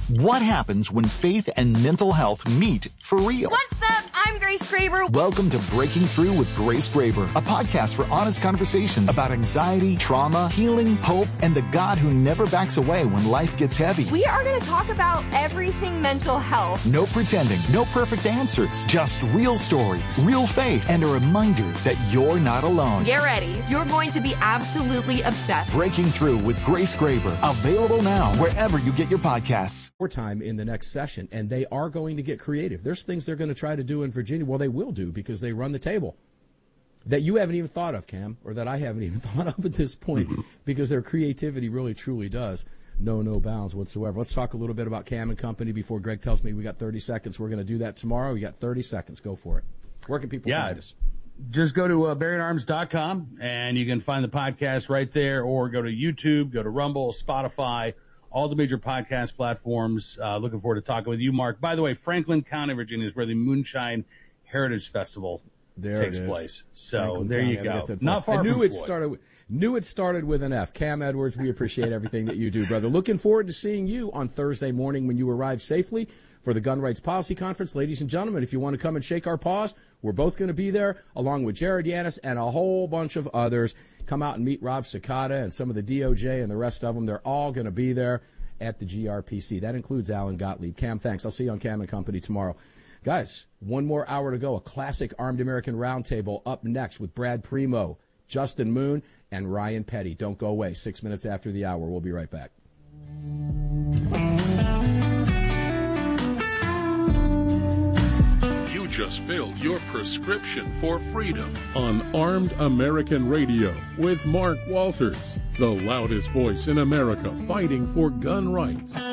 What happens when faith and mental health meet for real? What's up? I'm Grace Graber. Welcome to Breaking Through with Grace Graber, a podcast for honest conversations about anxiety, trauma, healing, hope, and the God who never backs away when life gets heavy. We are going to talk about everything mental health. No pretending, no perfect answers, just real stories, real faith, and a reminder that you're not alone. Get ready. You're going to be absolutely obsessed. Breaking Through with Grace Graber, available now wherever you get your podcasts. More time in the next session, and they are going to get creative. There's things they're going to try to do in Virginia. Well, they will do because they run the table that you haven't even thought of, Cam, or that I haven't even thought of at this point, because their creativity really, truly does know no bounds whatsoever. Let's talk a little bit about Cam and Company before Greg tells me we got 30 seconds. We're going to do that tomorrow. We got 30 seconds. Go for it. Where can people find us? Just go to BarrionArms.com, and you can find the podcast right there, or go to YouTube, go to Rumble, Spotify, all the major podcast platforms. Looking forward to talking with you, Mark. By the way, Franklin County, Virginia is where the Moonshine Heritage Festival takes place. So Franklin there County, you go. Not far. I knew from it Floyd. started with an F. Cam Edwards, we appreciate everything that you do, brother. Looking forward to seeing you on Thursday morning when you arrive safely for the Gun Rights Policy Conference. Ladies and gentlemen, if you want to come and shake our paws, we're both going to be there, along with Jared Yanis and a whole bunch of others. Come out and meet Rob Cicada and some of the DOJ and the rest of them. They're all going to be there at the GRPC. That includes Alan Gottlieb. Cam, thanks. I'll see you on Cam and Company tomorrow. Guys, one more hour to go. A classic Armed American Roundtable up next with Brad Primo, Justin Moon, and Ryan Petty. Don't go away. 6 minutes after the hour. We'll be right back. You just filled your prescription for freedom on Armed American Radio with Mark Walters, the loudest voice in America fighting for gun rights.